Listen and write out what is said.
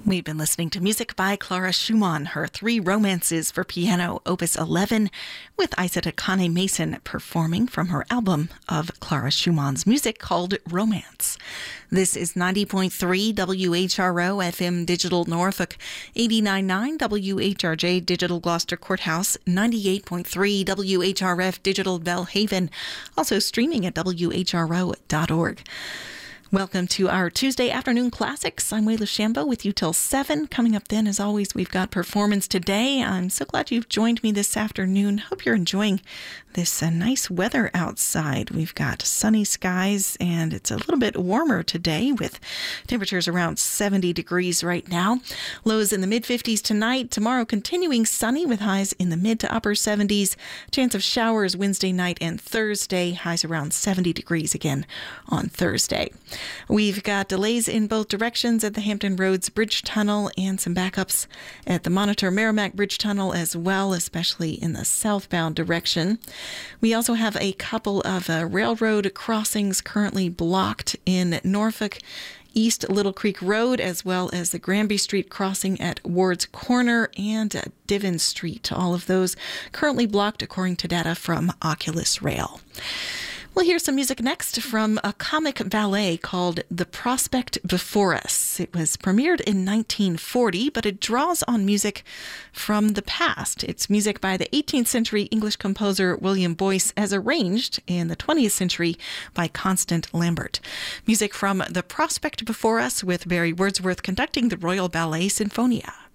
We've been listening to music by Clara Schumann, her three romances for piano, Opus 11, with Isata Kane Mason performing from her album of Clara Schumann's music called Romance. This is 90.3 WHRO FM Digital Norfolk, 89.9 WHRJ Digital Gloucester Courthouse, 98.3 WHRF Digital Belhaven, also streaming at WHRO.org. Welcome to our Tuesday afternoon classics. I'm Wayla Shambo with you till 7. Coming up then, as always, we've got Performance Today. I'm so glad you've joined me this afternoon. Hope you're enjoying this nice weather outside. We've got sunny skies and it's a little bit warmer today with temperatures around 70 degrees right now. Lows in the mid-50s tonight. Tomorrow continuing sunny with highs in the mid to upper 70s. Chance of showers Wednesday night and Thursday. Highs around 70 degrees again on Thursday. We've got delays in both directions at the Hampton Roads Bridge Tunnel and some backups at the Monitor Merrimack Bridge Tunnel as well, especially in the southbound direction. We also have a couple of railroad crossings currently blocked in Norfolk, East Little Creek Road, as well as the Granby Street crossing at Ward's Corner and Divin Street. All of those currently blocked according to data from Oculus Rail. We'll hear some music next from a comic ballet called The Prospect Before Us. It was premiered in 1940, but it draws on music from the past. It's music by the 18th century English composer William Boyce as arranged in the 20th century by Constant Lambert. Music from The Prospect Before Us with Barry Wordsworth conducting the Royal Ballet Sinfonia.